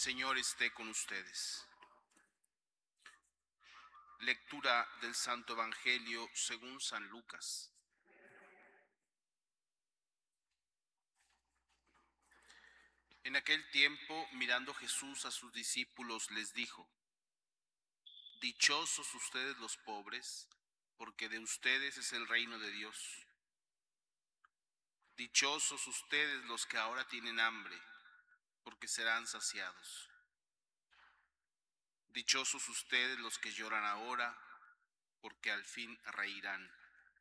Señor esté con ustedes. Lectura del Santo Evangelio según San Lucas. En aquel tiempo, mirando Jesús a sus discípulos, les dijo: Dichosos ustedes los pobres, porque de ustedes es el reino de Dios. Dichosos ustedes los que ahora tienen hambre, porque serán saciados. Dichosos ustedes los que lloran ahora, porque al fin reirán.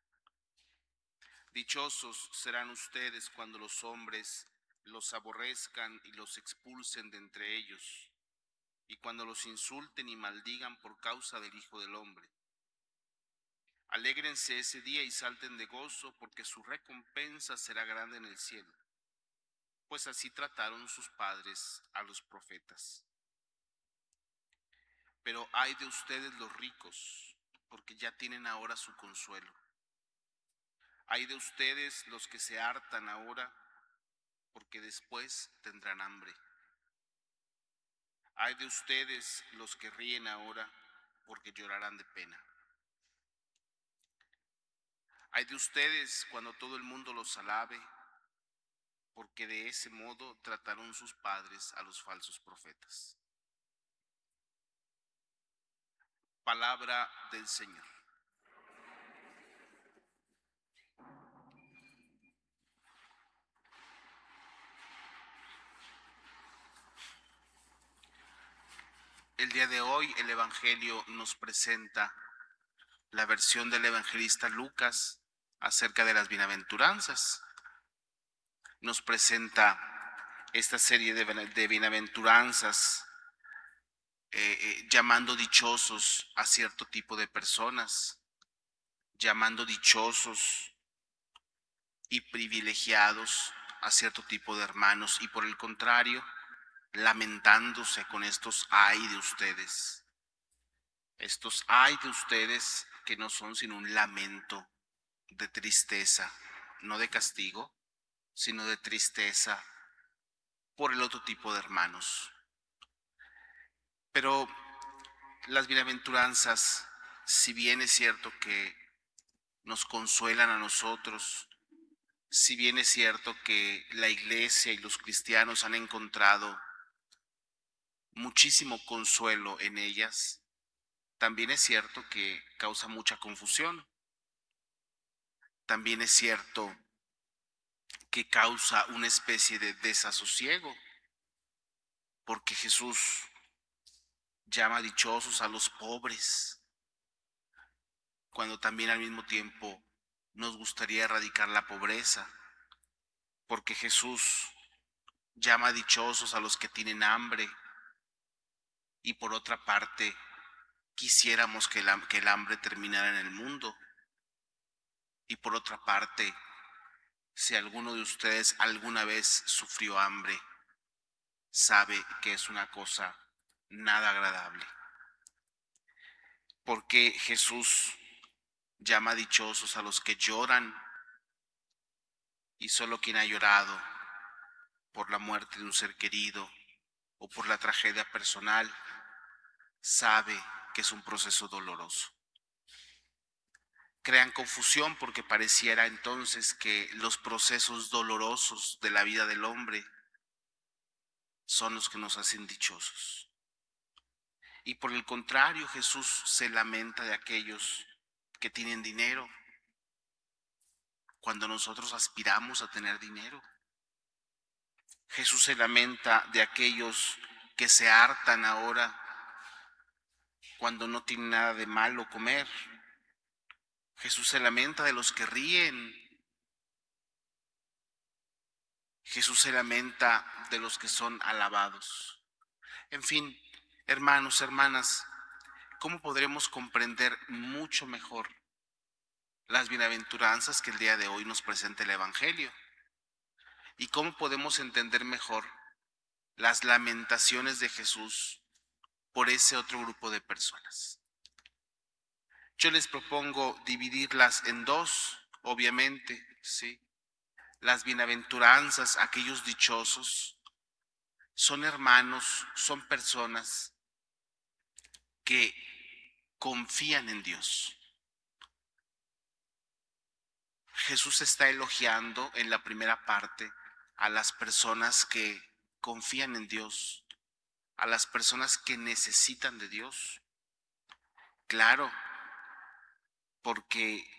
Dichosos serán ustedes cuando los hombres los aborrezcan y los expulsen de entre ellos, y cuando los insulten y maldigan por causa del Hijo del Hombre. Alégrense ese día y salten de gozo, porque su recompensa será grande en el cielo, pues así trataron sus padres a los profetas. Pero ay de ustedes los ricos, porque ya tienen ahora su consuelo. Ay de ustedes los que se hartan ahora, porque después tendrán hambre. Ay de ustedes los que ríen ahora, porque llorarán de pena. Ay de ustedes cuando todo el mundo los alabe, porque de ese modo trataron sus padres a los falsos profetas. Palabra del Señor. El día de hoy el Evangelio nos presenta la versión del evangelista Lucas acerca de las bienaventuranzas. Nos presenta esta serie de bienaventuranzas, llamando dichosos a cierto tipo de personas, llamando dichosos y privilegiados a cierto tipo de hermanos, y por el contrario, lamentándose con estos ay de ustedes. Estos ay de ustedes que no son sino un lamento de tristeza, no de castigo, sino de tristeza por el otro tipo de hermanos. Pero las bienaventuranzas, si bien es cierto que nos consuelan a nosotros, si bien es cierto que la Iglesia y los cristianos han encontrado muchísimo consuelo en ellas, también es cierto que causa mucha confusión. También es cierto que causa una especie de desasosiego, porque Jesús llama dichosos a los pobres, cuando también al mismo tiempo nos gustaría erradicar la pobreza, porque Jesús llama dichosos a los que tienen hambre, y por otra parte quisiéramos que el hambre terminara en el mundo. Y por otra parte, si alguno de ustedes alguna vez sufrió hambre, sabe que es una cosa nada agradable. Porque Jesús llama dichosos a los que lloran, y solo quien ha llorado por la muerte de un ser querido o por la tragedia personal sabe que es un proceso doloroso. Crean confusión porque pareciera entonces que los procesos dolorosos de la vida del hombre son los que nos hacen dichosos. Y por el contrario, Jesús se lamenta de aquellos que tienen dinero, cuando nosotros aspiramos a tener dinero. Jesús se lamenta de aquellos que se hartan ahora, cuando no tienen nada de malo comer. Jesús se lamenta de los que ríen. Jesús se lamenta de los que son alabados. En fin, hermanos, hermanas, ¿cómo podremos comprender mucho mejor las bienaventuranzas que el día de hoy nos presenta el Evangelio? ¿Y cómo podemos entender mejor las lamentaciones de Jesús por ese otro grupo de personas? Yo les propongo dividirlas en dos, obviamente, ¿sí? Las bienaventuranzas, aquellos dichosos son hermanos, son personas que confían en Dios. Jesús está elogiando en la primera parte a las personas que confían en Dios, a las personas que necesitan de Dios. Claro, porque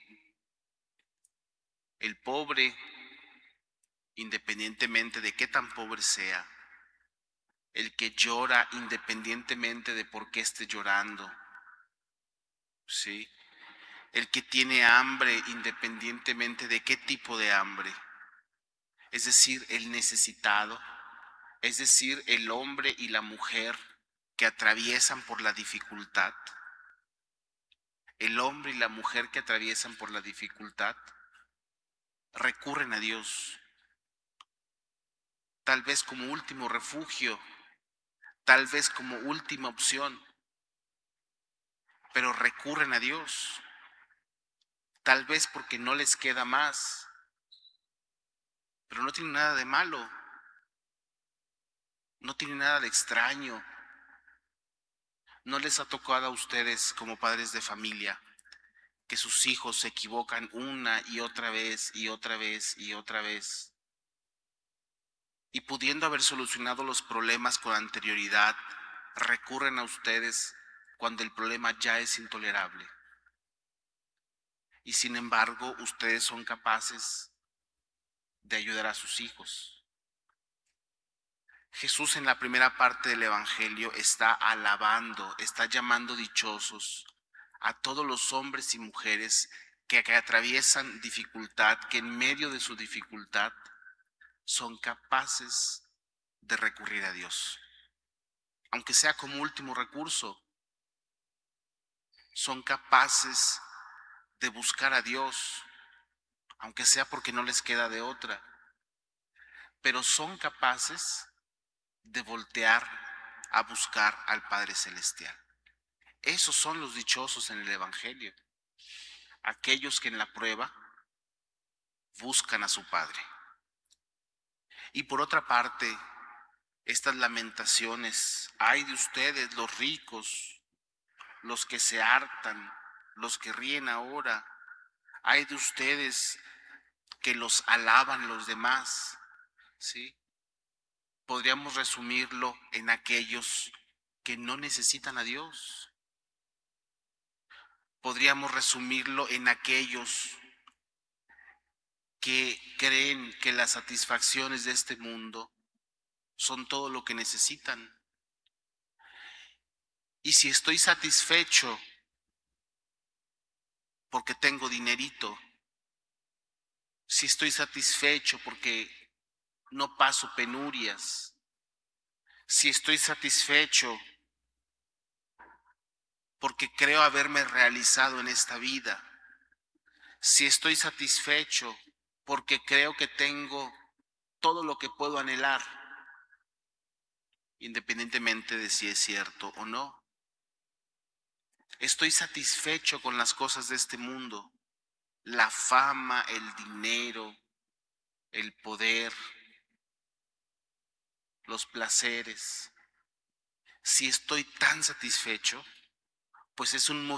el pobre, independientemente de qué tan pobre sea, el que llora independientemente de por qué esté llorando, ¿sí? El que tiene hambre independientemente de qué tipo de hambre, es decir, el necesitado, es decir, el hombre y la mujer que atraviesan por la dificultad, el hombre y la mujer que atraviesan por la dificultad, recurren a Dios, tal vez como último refugio, tal vez como última opción, pero recurren a Dios, tal vez porque no les queda más, pero no tiene nada de malo, no tiene nada de extraño. ¿No les ha tocado a ustedes como padres de familia que sus hijos se equivocan una y otra vez y otra vez y otra vez? Y pudiendo haber solucionado los problemas con anterioridad, recurren a ustedes cuando el problema ya es intolerable. Y sin embargo, ustedes son capaces de ayudar a sus hijos. Jesús en la primera parte del Evangelio está alabando, está llamando dichosos a todos los hombres y mujeres que atraviesan dificultad, que en medio de su dificultad son capaces de recurrir a Dios. Aunque sea como último recurso, son capaces de buscar a Dios, aunque sea porque no les queda de otra, pero son capaces de voltear a buscar al Padre Celestial. Esos son los dichosos en el Evangelio, aquellos que en la prueba buscan a su Padre. Y por otra parte, estas lamentaciones, ay de ustedes los ricos, los que se hartan, los que ríen ahora, ay de ustedes que los alaban los demás, ¿sí? Podríamos resumirlo en aquellos que no necesitan a Dios. Podríamos resumirlo en aquellos que creen que las satisfacciones de este mundo son todo lo que necesitan. Y si estoy satisfecho porque tengo dinerito, si estoy satisfecho porque no paso penurias, si estoy satisfecho porque creo haberme realizado en esta vida, si estoy satisfecho porque creo que tengo todo lo que puedo anhelar, independientemente de si es cierto o no. Estoy satisfecho con las cosas de este mundo, la fama, el dinero, el poder, los placeres. Si estoy tan satisfecho, pues es un